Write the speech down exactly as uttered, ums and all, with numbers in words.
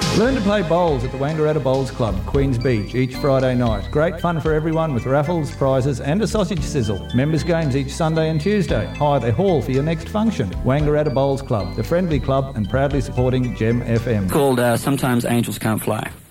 Learn to play bowls at the Wangaratta Bowls Club, Queens Beach, each Friday night. Great fun for everyone with raffles, prizes and a sausage sizzle. Members' games each Sunday and Tuesday. Hire the hall for your next function. Wangaratta Bowls Club, the friendly club and proudly supporting Gem F M. Called uh, Sometimes Angels Can't Fly.